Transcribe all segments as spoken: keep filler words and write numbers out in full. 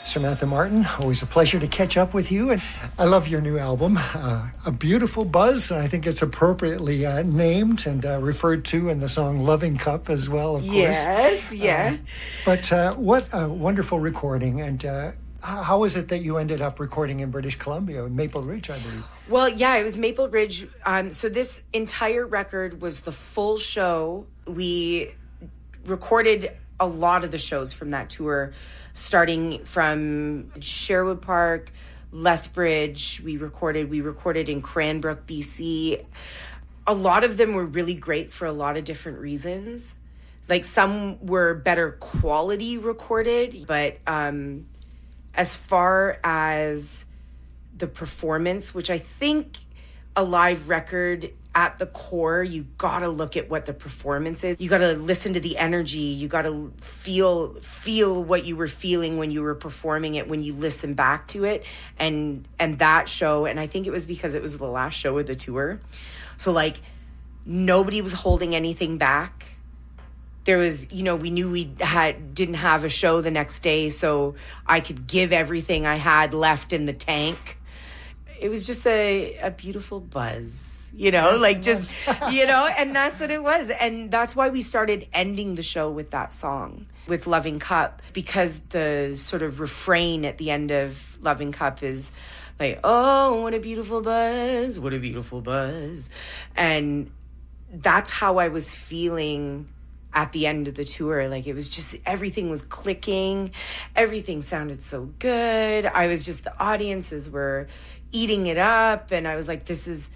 Samantha Martin, always a pleasure to catch up with you. And I love your new album, uh, A Beautiful Buzz. And I think it's appropriately uh, named and uh, referred to in the song Loving Cup as well, of course. Yes, yeah. Um, but uh, what a wonderful recording. And uh, how is it that you ended up recording in British Columbia, in Maple Ridge, I believe? Well, yeah, it was Maple Ridge. Um, so this entire record was the full show. We recorded a lot of the shows from that tour, starting from Sherwood Park, Lethbridge. We recorded, we recorded in Cranbrook, B C. A lot of them were really great for a lot of different reasons. Like some were better quality recorded, but um, as far as the performance, which I think a live record at the core, you gotta look at what the performance is. You gotta listen to the energy. You gotta feel feel what you were feeling when you were performing it, when you listen back to it. And and that show, and I think it was because it was the last show of the tour. So like nobody was holding anything back. There was, you know, we knew we had didn't have a show the next day, so I could give everything I had left in the tank. It was just a, a beautiful buzz. You know, yes, like just, you know, and that's what it was. And that's why we started ending the show with that song, with Loving Cup, because the sort of refrain at the end of Loving Cup is like, oh, what a beautiful buzz, what a beautiful buzz. And that's how I was feeling at the end of the tour. Like it was just, everything was clicking. Everything sounded so good. I was just, the audiences were eating it up. And I was like, this is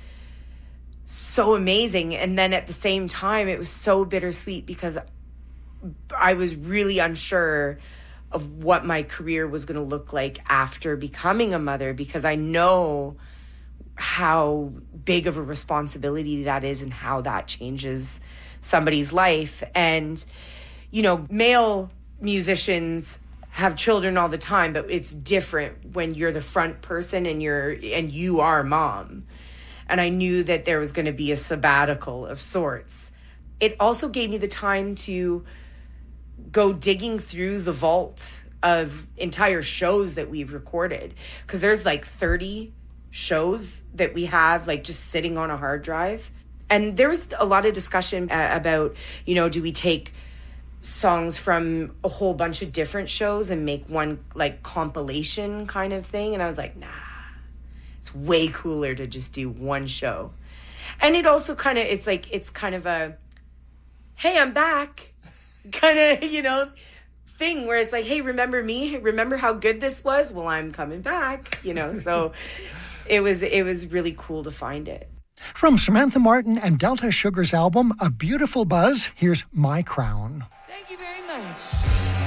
so amazing. And then at the same time, it was so bittersweet because I was really unsure of what my career was going to look like after becoming a mother, because I know how big of a responsibility that is and how that changes somebody's life. And, you know, male musicians have children all the time, but it's different when you're the front person and you're and you are mom. And I knew that there was going to be a sabbatical of sorts. It also gave me the time to go digging through the vault of entire shows that we've recorded. Because there's like thirty shows that we have like just sitting on a hard drive. And there was a lot of discussion uh, about, you know, do we take songs from a whole bunch of different shows and make one like compilation kind of thing? And I was like, nah. It's way cooler to just do one show. And it also kind of, it's like, it's kind of a, hey, I'm back kind of, you know, thing where it's like, hey, remember me? Remember how good this was? Well, I'm coming back, you know? So it was, it was really cool to find it. From Samantha Martin and Delta Sugar's album, A Beautiful Buzz, here's My Crown. Thank you very much.